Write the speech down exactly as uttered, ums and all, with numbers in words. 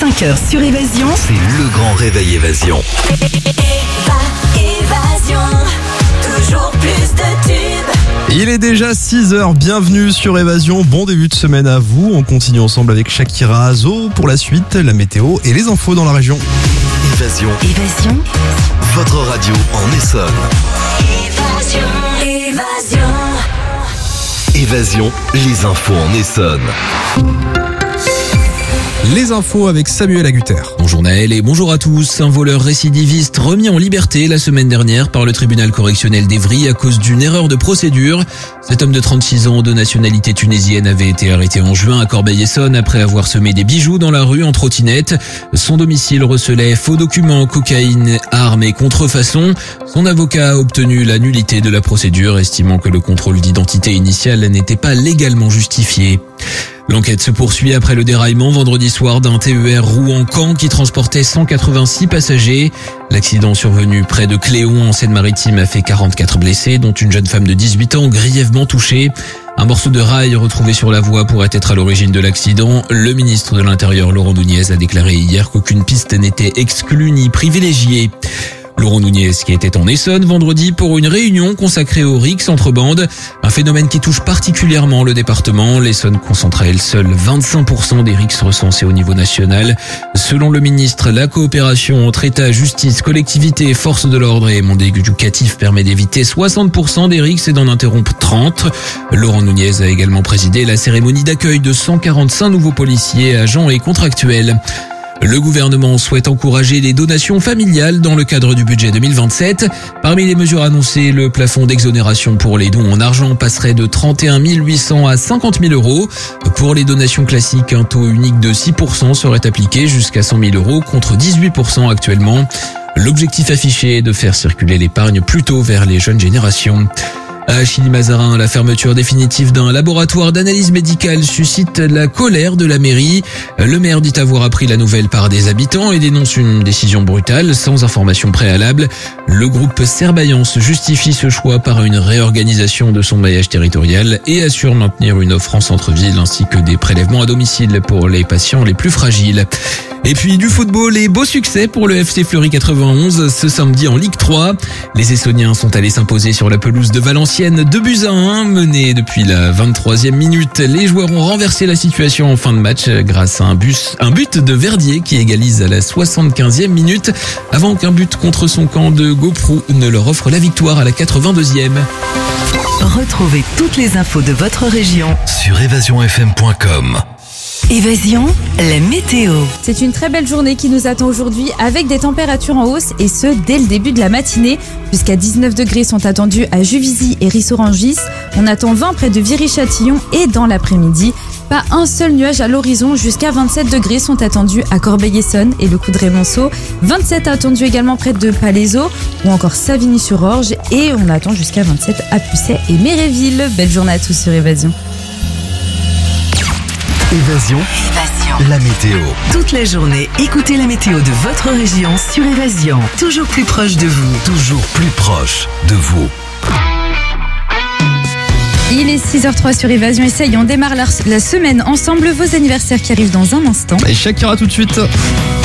cinq heures sur Évasion. C'est le grand réveil Évasion. Évasion, toujours plus de tubes. Il est déjà six heures, bienvenue sur Évasion, bon début de semaine à vous. On continue ensemble avec Shakira Azo pour la suite, la météo et les infos dans la région. Évasion, Évasion, votre radio en Essonne. Évasion, évasion. Évasion, les infos en Essonne. Les infos avec Samuel Agutter. Bonjour Naël et bonjour à tous. Un voleur récidiviste remis en liberté la semaine dernière par le tribunal correctionnel d'Evry à cause d'une erreur de procédure. Cet homme de trente-six ans de nationalité tunisienne avait été arrêté en juin à Corbeil-Essonnes après avoir semé des bijoux dans la rue en trottinette. Son domicile recelait faux documents, cocaïne, armes et contrefaçons. Son avocat a obtenu la nullité de la procédure, estimant que le contrôle d'identité initial n'était pas légalement justifié. L'enquête se poursuit après le déraillement vendredi soir d'un T E R Rouen-Caen qui transportait cent quatre-vingt-six passagers. L'accident survenu près de Cléon en Seine-Maritime a fait quarante-quatre blessés, dont une jeune femme de dix-huit ans grièvement touchée. Un morceau de rail retrouvé sur la voie pourrait être à l'origine de l'accident. Le ministre de l'Intérieur, Laurent Nunez, a déclaré hier qu'aucune piste n'était exclue ni privilégiée. Laurent Nunez qui était en Essonne vendredi pour une réunion consacrée aux R I X entre bandes, un phénomène qui touche particulièrement le département. L'Essonne concentre à elle seule vingt-cinq pour cent des R I X recensés au niveau national. Selon le ministre, la coopération entre État, justice, collectivités, forces de l'ordre et monde éducatif permet d'éviter soixante pour cent des R I X et d'en interrompre trente. Laurent Nunez a également présidé la cérémonie d'accueil de cent quarante-cinq nouveaux policiers, agents et contractuels. Le gouvernement souhaite encourager les donations familiales dans le cadre du budget deux mille vingt-sept. Parmi les mesures annoncées, le plafond d'exonération pour les dons en argent passerait de trente et un mille huit cents à cinquante mille euros. Pour les donations classiques, un taux unique de six pour cent serait appliqué jusqu'à cent mille euros contre dix-huit pour cent actuellement. L'objectif affiché est de faire circuler l'épargne plutôt vers les jeunes générations. À Chilly-Mazarin, la fermeture définitive d'un laboratoire d'analyse médicale suscite la colère de la mairie. Le maire dit avoir appris la nouvelle par des habitants et dénonce une décision brutale sans information préalable. Le groupe Serbaillance justifie ce choix par une réorganisation de son maillage territorial et assure maintenir une offre en centre-ville ainsi que des prélèvements à domicile pour les patients les plus fragiles. Et puis du football et beau succès pour le F C Fleury quatre-vingt-onze ce samedi en Ligue trois. Les Essonniens sont allés s'imposer sur la pelouse de Valenciennes deux buts à un. Menés depuis la vingt-troisième minute, les joueurs ont renversé la situation en fin de match grâce à un, bus, un but de Verdier qui égalise à la soixante-quinzième minute avant qu'un but contre son camp de Goprou ne leur offre la victoire à la quatre-vingt-deuxième. retrouvez toutes les infos de votre région. Sur évasion f m point com. Évasion, la météo. C'est une très belle journée qui nous attend aujourd'hui avec des températures en hausse et ce dès le début de la matinée. Jusqu'à dix-neuf degrés sont attendus à Juvisy et Ris-Orangis. On attend vingt près de Viry-Châtillon et dans l'après-midi. Pas un seul nuage à l'horizon, jusqu'à vingt-sept degrés sont attendus à Corbeil-Essonnes et le Coudray-Monceau. vingt-sept attendus également près de Palaiseau ou encore Savigny-sur-Orge et on attend jusqu'à vingt-sept à Pucet et Méréville. Belle journée à tous sur Évasion. Évasion, Évasion, la météo. toute la journée, écoutez la météo de votre région sur Évasion. Toujours plus proche de vous. Toujours plus proche de vous. Il est six heures zéro trois sur Évasion et ça y est, on démarre la, la semaine ensemble. Vos anniversaires qui arrivent dans un instant. Et Shakira tout de suite.